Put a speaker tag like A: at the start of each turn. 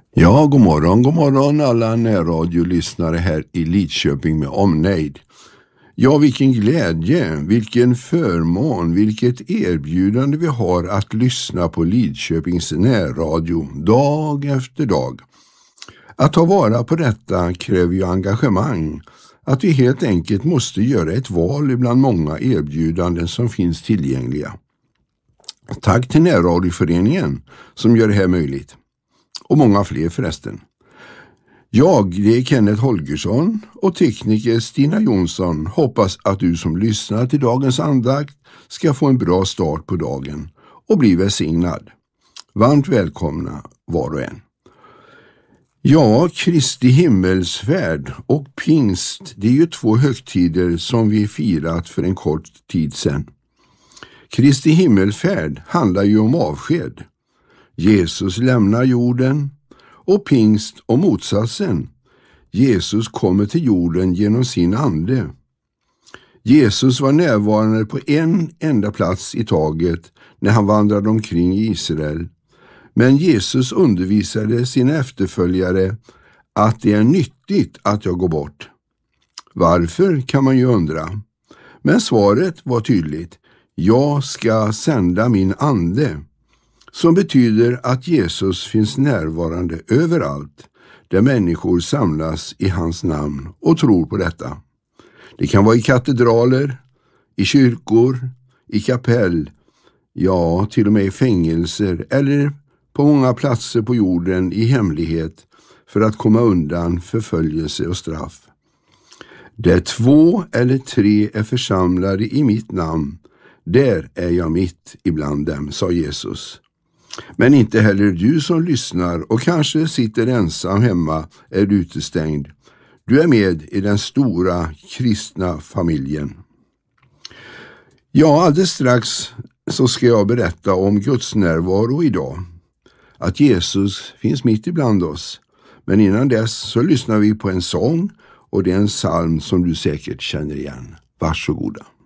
A: Ja, god morgon alla närradiolyssnare här i Lidköping med omnejd. Ja, vilken glädje, vilken förmån, vilket erbjudande vi har att lyssna på Lidköpings närradio dag efter dag. Att ta vara på detta kräver ju engagemang, att vi helt enkelt måste göra ett val bland många erbjudanden som finns tillgängliga. Tack till närradioföreningen som gör det här möjligt. Och många fler förresten. Det är Kenneth Holgersson och tekniker Stina Jonsson hoppas att du som lyssnar till dagens andakt ska få en bra start på dagen och bli välsignad. Varmt välkomna var och en. Ja, Kristi himmelsfärd och pingst, det är ju två högtider som vi firat för en kort tid sedan. Kristi himmelsfärd handlar ju om avsked. Jesus lämnar jorden, och pingst och motsatsen. Jesus kommer till jorden genom sin ande. Jesus var närvarande på en enda plats i taget när han vandrade omkring i Israel. Men Jesus undervisade sina efterföljare att det är nyttigt att jag går bort. Varför kan man ju undra. Men svaret var tydligt. Jag ska sända min ande. Som betyder att Jesus finns närvarande överallt där människor samlas i hans namn och tror på detta. Det kan vara i katedraler, i kyrkor, i kapell, ja till och med i fängelser eller på många platser på jorden i hemlighet för att komma undan förföljelse och straff. Där 2 eller 3 är församlade i mitt namn, där är jag mitt ibland dem, sa Jesus. Men inte heller du som lyssnar och kanske sitter ensam hemma är utestängd. Du är med i den stora kristna familjen. Ja, alldeles strax så ska jag berätta om Guds närvaro idag. Att Jesus finns mitt ibland oss. Men innan dess så lyssnar vi på en sång och det är en psalm som du säkert känner igen. Varsågoda.